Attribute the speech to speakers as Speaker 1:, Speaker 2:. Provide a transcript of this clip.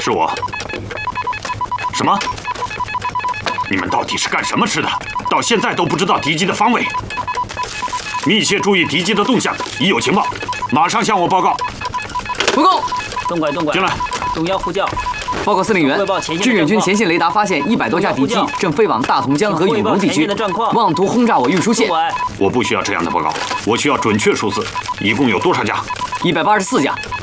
Speaker 1: 是我。什么？你们到底是干什么吃的？到现在都不知道敌机的方位。密切注意敌机的动向，一有情报，马上向我报告。
Speaker 2: 报告。
Speaker 3: 东拐，
Speaker 1: 进来。
Speaker 3: 东幺呼叫。
Speaker 2: 报告司令员，志远军前线雷达发现100多架敌机正飞往大同江和永隆地区，妄图轰炸我运输线。
Speaker 1: 我不需要这样的报告，我需要准确数字，一共有多少架？
Speaker 2: 184架。